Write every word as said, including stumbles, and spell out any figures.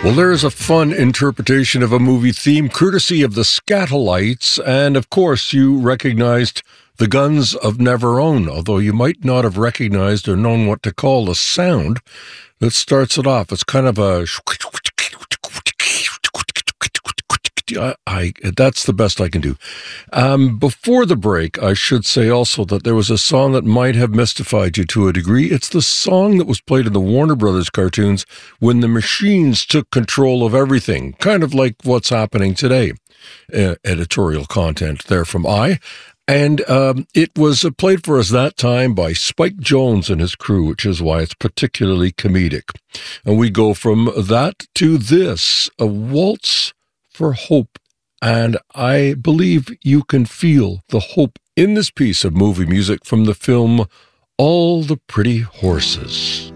Well, there's a fun interpretation of a movie theme courtesy of the Scatolites, and of course you recognized the Guns of Navarone, although you might not have recognized or known what to call the sound that starts it off. It's kind of a... I, I that's the best I can do. Um, before the break, I should say also that there was a song that might have mystified you to a degree. It's the song that was played in the Warner Brothers cartoons when the machines took control of everything, kind of like what's happening today. Uh, editorial content there from I. And um, it was uh, played for us that time by Spike Jones and his crew, which is why it's particularly comedic. And we go from that to this, a waltz for hope, and I believe you can feel the hope in this piece of movie music from the film All the Pretty Horses.